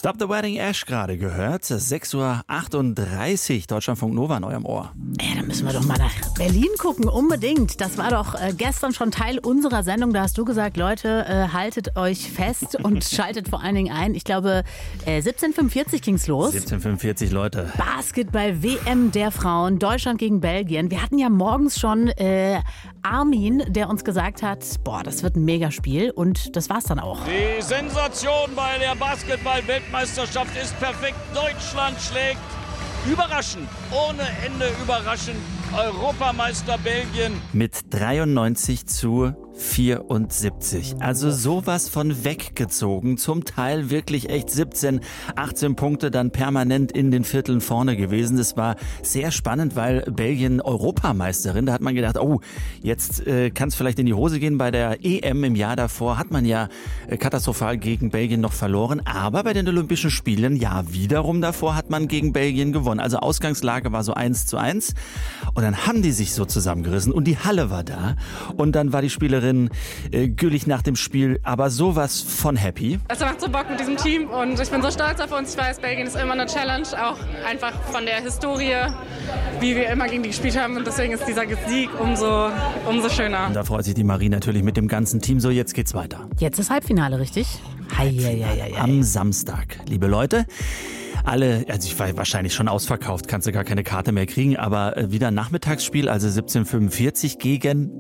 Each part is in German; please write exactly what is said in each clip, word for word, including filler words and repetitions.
Stop the Wedding Ash gerade gehört. sechs Uhr achtunddreißig, Deutschlandfunk Nova in eurem Ohr. Ja, dann müssen wir doch mal nach Berlin gucken, unbedingt. Das war doch äh, gestern schon Teil unserer Sendung. Da hast du gesagt, Leute, äh, haltet euch fest und schaltet vor allen Dingen ein. Ich glaube, äh, siebzehn Uhr fünfundvierzig ging's los. siebzehn Uhr fünfundvierzig, Leute. Basketball-W M der Frauen, Deutschland gegen Belgien. Wir hatten ja morgens schon äh, Armin, der uns gesagt hat, boah, das wird ein Megaspiel. Und das war's dann auch. Die Sensation bei der Basketball-Weltmeisterschaft ist perfekt. Deutschland schlägt überraschend, ohne Ende überraschend, Europameister Belgien. Mit dreiundneunzig zu vierundsiebzig. Also sowas von weggezogen. Zum Teil wirklich echt siebzehn, achtzehn Punkte dann permanent in den Vierteln vorne gewesen. Das war sehr spannend, weil Belgien Europameisterin, da hat man gedacht, oh, jetzt äh, kann es vielleicht in die Hose gehen. Bei der E M im Jahr davor hat man ja äh, katastrophal gegen Belgien noch verloren. Aber bei den Olympischen Spielen, ja, wiederum davor hat man gegen Belgien gewonnen. Also Ausgangslage war so eins zu eins. Und dann haben die sich so zusammengerissen und die Halle war da. Und dann war die Spielerin äh, Güllich nach dem Spiel aber sowas von happy. Es macht so Bock mit diesem Team und ich bin so stolz auf uns. Ich weiß, Belgien ist immer eine Challenge, auch einfach von der Historie, wie wir immer gegen die gespielt haben. Und deswegen ist dieser Sieg umso, umso schöner. Und da freut sich die Marie natürlich mit dem ganzen Team. So, jetzt geht's weiter. Jetzt ist Halbfinale, richtig? Hei, hei, hei, hei. Am Samstag, liebe Leute. Alle, also ich war wahrscheinlich schon ausverkauft, kannst du gar keine Karte mehr kriegen, aber wieder Nachmittagsspiel, also siebzehn Uhr fünfundvierzig gegen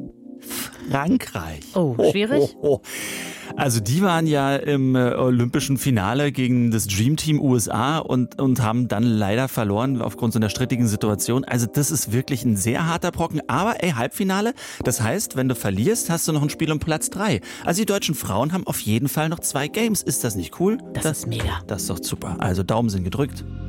Frankreich. Oh, schwierig? Oh, oh, oh. Also die waren ja im äh, olympischen Finale gegen das Dream Team U S A und, und haben dann leider verloren aufgrund so einer strittigen Situation. Also das ist wirklich ein sehr harter Brocken. Aber ey, Halbfinale, das heißt, wenn du verlierst, hast du noch ein Spiel um Platz drei. Also die deutschen Frauen haben auf jeden Fall noch zwei Games. Ist das nicht cool? Das, das ist mega. Das ist doch super. Also Daumen sind gedrückt.